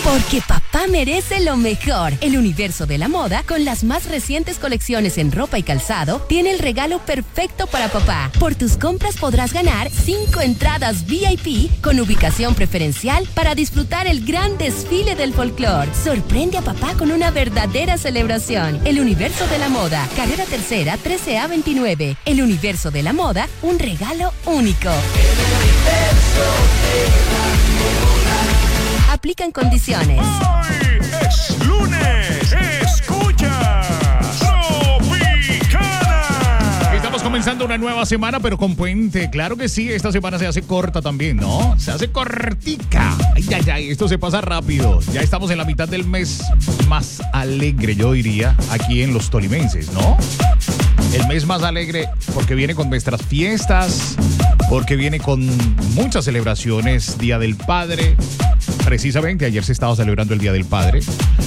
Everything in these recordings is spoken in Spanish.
Porque papá merece lo mejor. El universo de la moda, con las más recientes colecciones en ropa y calzado, tiene el regalo perfecto para papá. Por tus compras podrás ganar 5 entradas VIP con ubicación preferencial para disfrutar el gran desfile del folclore. Sorprende a papá con una verdadera celebración. El universo de la moda, carrera tercera, 13A 29. El universo de la moda, un regalo único. Aplican condiciones. Hoy es lunes. Escucha Tropicana. Estamos comenzando una nueva semana, pero con puente. Claro que sí, esta semana se hace corta también, ¿no? Se hace cortica. Ay, esto se pasa rápido. Ya estamos en la mitad del mes más alegre, yo diría, aquí en los tolimenses, ¿no? El mes más alegre porque viene con nuestras fiestas, porque viene con muchas celebraciones. Día del Padre. Precisamente ayer se estaba celebrando el Día del Padre.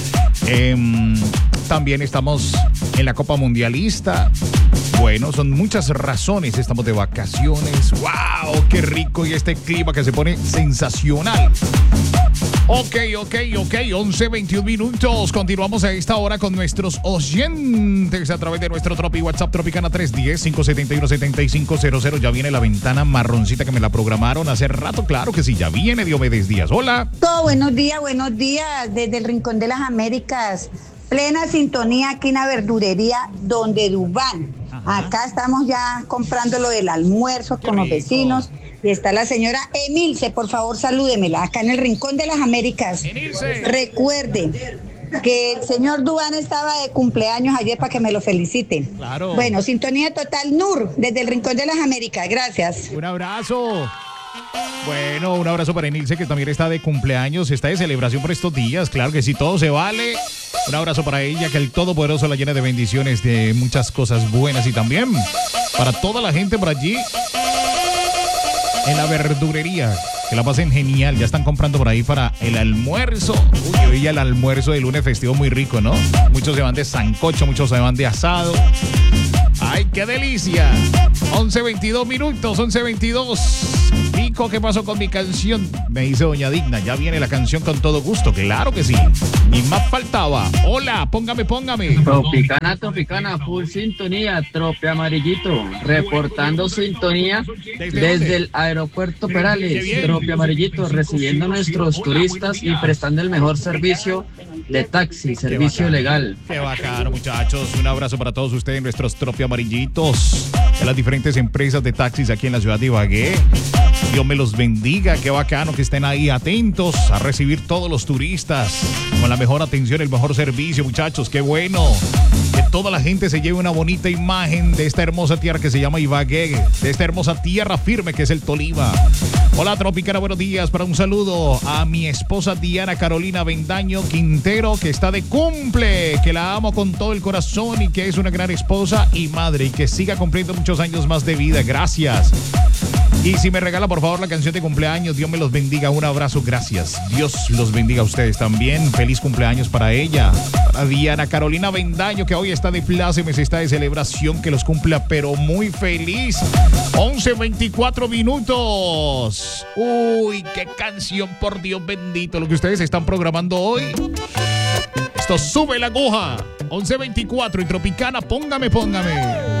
También estamos en la Copa Mundialista. Bueno, son muchas razones. Estamos de vacaciones. ¡Wow! ¡Qué rico! Y este clima que se pone sensacional. Ok. 11:21 minutos. Continuamos a esta hora con nuestros oyentes a través de nuestro Tropi WhatsApp Tropicana 310-571-7500. Ya viene la ventana marroncita que me la programaron hace rato. Claro que sí, ya viene Diomedes Díaz. Hola. Buenos días. Desde el Rincón de las Américas. Plena sintonía aquí en la verdurería Donde Dubán. Acá estamos ya comprando lo del almuerzo con los vecinos. Y está la señora Emilce, por favor salúdemela, acá en el Rincón de las Américas. Emilce. Recuerde que el señor Dubán estaba de cumpleaños ayer para que me lo feliciten. Claro. Bueno, sintonía total Nur, desde el Rincón de las Américas, gracias. Un abrazo. Bueno, un abrazo para Emilce, que también está de cumpleaños, está de celebración por estos días, claro que sí, todo se vale. Un abrazo para ella, que el Todopoderoso la llene de bendiciones, de muchas cosas buenas, y también para toda la gente por allí en la verdurería, que la pasen genial. Ya están comprando por ahí para el almuerzo. Uy, hoy el almuerzo de lunes festivo muy rico, ¿no? Muchos se van de sancocho, muchos se van de asado. ¡Ay, qué delicia! 11:22 minutos, 11:22. Pico, ¿qué pasó con mi canción? Me dice doña Digna, ya viene la canción con todo gusto. Claro que sí. Ni más faltaba. Hola, póngame. Tropicana, full sintonía, Trope Amarillito, reportando sintonía desde el aeropuerto Perales. Trope Amarillito, recibiendo a nuestros turistas y prestando el mejor servicio de taxi, servicio legal. Qué bacano, muchachos. Un abrazo para todos ustedes, nuestros Trope Amarillitos, de las diferentes empresas de taxis aquí en la ciudad de Ibagué. Dios me los bendiga, qué bacano que estén ahí atentos a recibir todos los turistas con la mejor atención, el mejor servicio, muchachos, qué bueno. Que toda la gente se lleve una bonita imagen de esta hermosa tierra que se llama Ibagué, de esta hermosa tierra firme que es el Tolima. Hola, Tropicana, buenos días. Para un saludo a mi esposa Diana Carolina Bendaño Quintero, que está de cumple, que la amo con todo el corazón y que es una gran esposa y madre, y que siga cumpliendo muchos años más de vida. Gracias. Y si me regala, por favor, la canción de cumpleaños, Dios me los bendiga. Un abrazo, gracias. Dios los bendiga a ustedes también. Feliz cumpleaños para ella. Para Diana Carolina Bendaño, que hoy está de plácemes, está de celebración, que los cumpla, pero muy feliz. 11:24 minutos. Uy, qué canción, por Dios bendito, lo que ustedes están programando hoy. Esto sube la aguja. 11:24 y Tropicana, póngame.